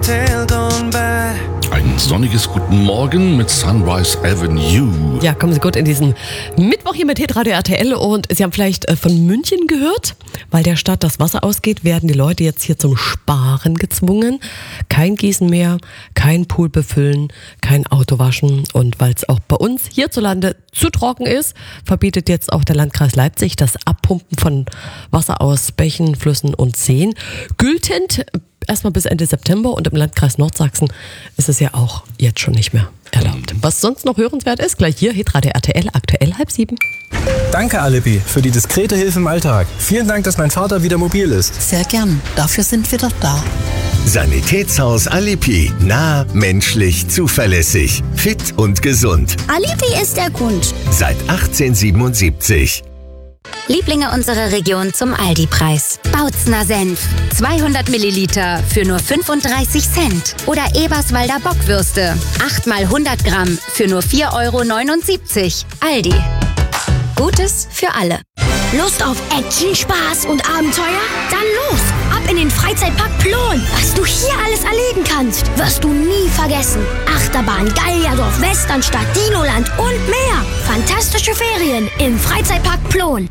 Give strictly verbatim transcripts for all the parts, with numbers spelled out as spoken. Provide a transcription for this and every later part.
hotel gone by. Ein sonniges Guten Morgen mit Sunrise Avenue. Ja, kommen Sie gut in diesen Mittwoch hier mit Hitradio R T L und Sie haben vielleicht äh, von München gehört, weil der Stadt das Wasser ausgeht, werden die Leute jetzt hier zum Sparen gezwungen. Kein Gießen mehr, kein Pool befüllen, kein Auto waschen und weil es auch bei uns hierzulande zu trocken ist, verbietet jetzt auch der Landkreis Leipzig das Abpumpen von Wasser aus Bächen, Flüssen und Seen. Gültend erstmal bis Ende September und im Landkreis Nordsachsen ist es ja auch jetzt schon nicht mehr erlaubt. Was sonst noch hörenswert ist, gleich hier, Hitradio R T L, aktuell halb sieben. Danke, Aleppi, für die diskrete Hilfe im Alltag. Vielen Dank, dass mein Vater wieder mobil ist. Sehr gern. Dafür sind wir doch da. Sanitätshaus Aleppi. Nah, menschlich, zuverlässig, fit und gesund. Aleppi ist der Grund. Seit achtzehnhundertsiebenundsiebzig. Lieblinge unserer Region zum Aldi-Preis. Bautzner Senf. zweihundert Milliliter für nur fünfunddreißig Cent. Oder Eberswalder Bockwürste. acht mal hundert Gramm für nur vier Euro neunundsiebzig. Aldi. Gutes für alle. Lust auf Action, Spaß und Abenteuer? Dann los! Ab in den Freizeitpark Plon! Was du hier alles erleben kannst, wirst du nie vergessen. Achterbahn, Gallierdorf, Westernstadt, Dinoland und mehr. Fantastische Ferien im Freizeitpark Plon.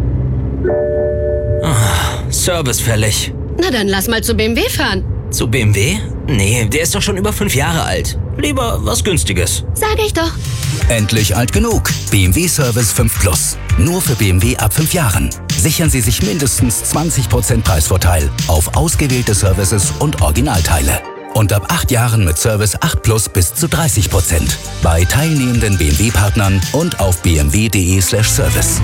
Oh, Service fällig. Na dann lass mal zu B M W fahren. Zu B M W? Nee, der ist doch schon über fünf Jahre alt. Lieber was Günstiges. Sag ich doch. Endlich alt genug. B M W Service fünf Plus. Nur für B M W ab fünf Jahren. Sichern Sie sich mindestens zwanzig Prozent Preisvorteil auf ausgewählte Services und Originalteile. Und ab acht Jahren mit Service acht Plus bis zu dreißig Prozent. Bei teilnehmenden B M W-Partnern und auf b m w punkt d e slash service.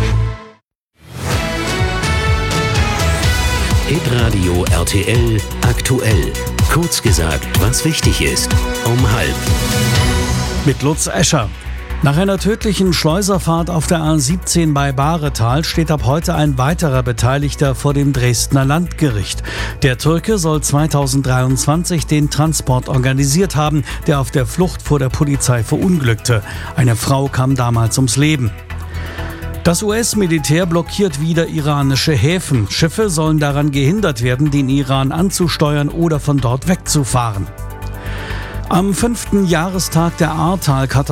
Hitradio R T L aktuell. Kurz gesagt, was wichtig ist. Um halb. Mit Lutz Escher. Nach einer tödlichen Schleuserfahrt auf der A siebzehn bei Bahretal steht ab heute ein weiterer Beteiligter vor dem Dresdner Landgericht. Der Türke soll zweitausenddreiundzwanzig den Transport organisiert haben, der auf der Flucht vor der Polizei verunglückte. Eine Frau kam damals ums Leben. Das U S-Militär blockiert wieder iranische Häfen. Schiffe sollen daran gehindert werden, den Iran anzusteuern oder von dort wegzufahren. Am fünften Jahrestag der Ahrtal-Katastrophe